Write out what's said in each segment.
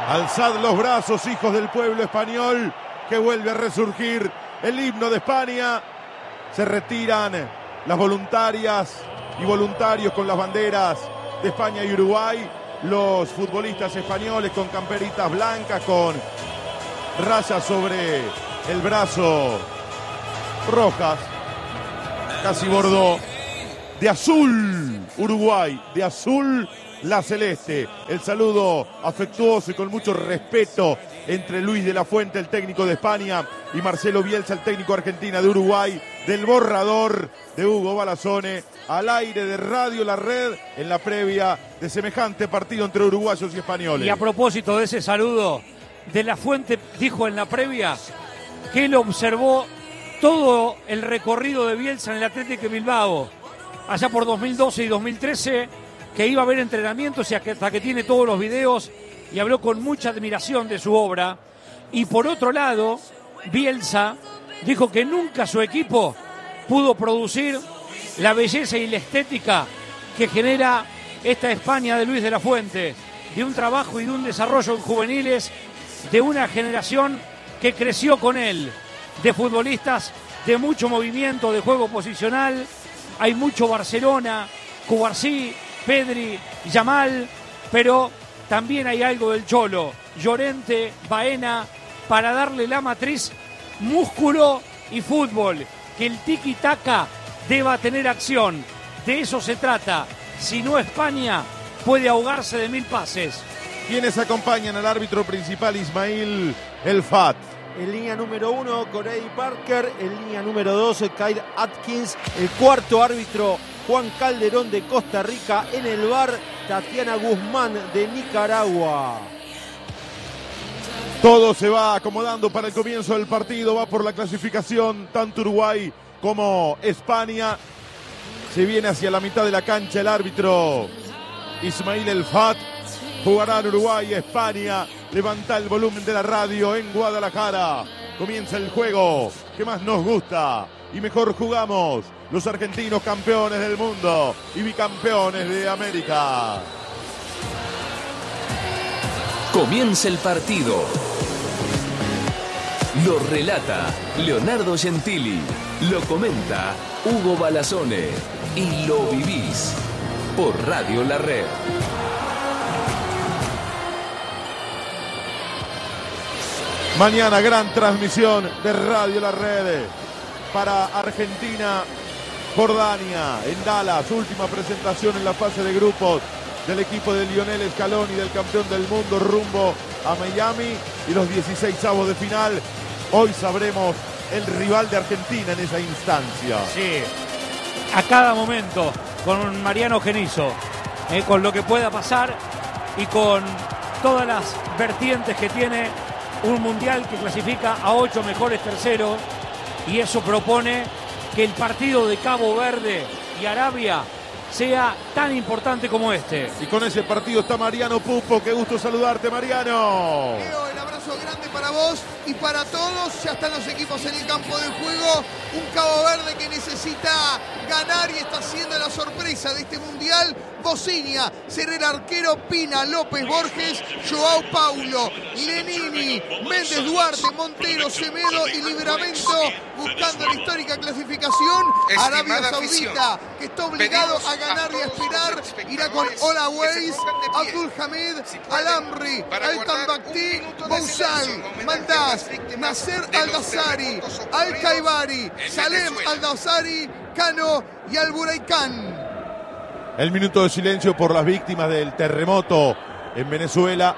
Alzad los brazos, hijos del pueblo español, que vuelve a resurgir el himno de España. Se retiran las voluntarias y voluntarios con las banderas de España y Uruguay. Los futbolistas españoles con camperitas blancas, con rayas sobre el brazo rojas, casi bordó. De azul Uruguay, de azul la celeste. El saludo afectuoso y con mucho respeto entre Luis de la Fuente, el técnico de España, y Marcelo Bielsa, el técnico argentino de Uruguay, del borrador de Hugo Balazzone, al aire de Radio La Red en la previa de semejante partido entre uruguayos y españoles. Y a propósito de ese saludo, de la Fuente dijo en la previa que él observó todo el recorrido de Bielsa en el Athletic de Bilbao, allá por 2012 y 2013, que iba a haber entrenamientos y hasta que tiene todos los videos, y habló con mucha admiración de su obra. Y por otro lado, Bielsa dijo que nunca su equipo pudo producir la belleza y la estética que genera esta España de Luis de la Fuente, de un trabajo y de un desarrollo en juveniles de una generación que creció con él, de futbolistas de mucho movimiento, de juego posicional. Hay mucho Barcelona, Cubarsí, Pedri, Yamal, pero también hay algo del Cholo, Llorente, Baena, para darle la matriz músculo y fútbol, que el tiki-taka deba tener acción. De eso se trata. Si no, España puede ahogarse de 1000 pases. ¿Quiénes acompañan al árbitro principal, Ismail El Fat? En línea número 1, Corey Parker. En línea número 2, Kyle Atkins. El cuarto árbitro, Juan Calderón de Costa Rica. En el VAR, Tatiana Guzmán de Nicaragua. Todo se va acomodando para el comienzo del partido. Va por la clasificación tanto Uruguay como España. Se viene hacia la mitad de la cancha el árbitro Ismail El Fat. Jugarán Uruguay y España. Levanta el volumen de la radio en Guadalajara. Comienza el juego que más nos gusta y mejor jugamos. Los argentinos, campeones del mundo y bicampeones de América. Comienza el partido. Lo relata Leonardo Gentili. Lo comenta Hugo Balazzone. Y lo vivís por Radio La Red. Mañana gran transmisión de Radio La Red para Argentina, Jordania, en Dallas. Última presentación en la fase de grupos del equipo de Lionel Scaloni, del campeón del mundo, rumbo a Miami. Y los 16avos de final. Hoy sabremos el rival de Argentina en esa instancia. Sí, a cada momento con Mariano Genizo, con lo que pueda pasar y con todas las vertientes que tiene un mundial que clasifica a 8 mejores terceros, y eso propone que el partido de Cabo Verde y Arabia sea tan importante como este. Y con ese partido está Mariano Pupo. Qué gusto saludarte, Mariano. Leo, el abrazo grande para vos y para todos. Ya están los equipos en el campo de juego. Un Cabo Verde que necesita ganar y está haciendo la sorpresa de este mundial. Bocinia, será el arquero, Pina, López, Borges, Joao Paulo, Lenini, Méndez Duarte, Montero, Semedo y Livramento, buscando la histórica clasificación. Arabia Saudita, que está obligado a ganar y a esperar, irá con Ola Weiss, Abdul Hamid, Al-Amri, Al-Tambakti, Bouzal, Mandaz, Nasser Al-Dazari, Al-Kaibari, Salem Al-Dazari, Cano y Al-Buraikán. El minuto de silencio por las víctimas del terremoto en Venezuela.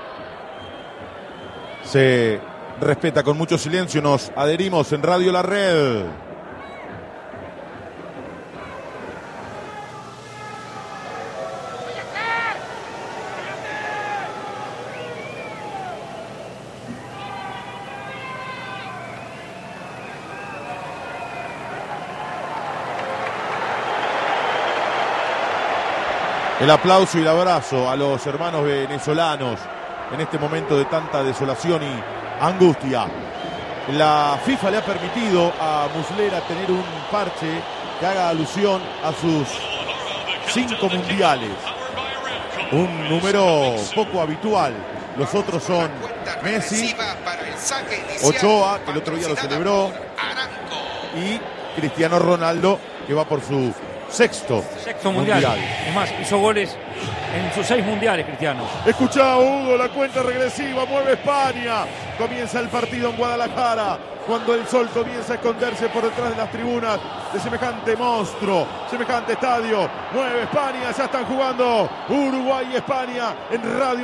Se respeta con mucho silencio. Nos adherimos en Radio La Red. El aplauso y el abrazo a los hermanos venezolanos en este momento de tanta desolación y angustia. La FIFA le ha permitido a Muslera tener un parche que haga alusión a sus 5 mundiales. Un número poco habitual Los otros son Messi, Ochoa, que el otro día lo celebró, y Cristiano Ronaldo, que va por su sexto mundial. Es más, hizo goles en sus 6 mundiales, Cristiano. Escuchá, Hugo, la cuenta regresiva, mueve España. Comienza el partido en Guadalajara, cuando el sol comienza a esconderse por detrás de las tribunas de semejante monstruo, semejante estadio. Mueve España, ya están jugando Uruguay y España en Radio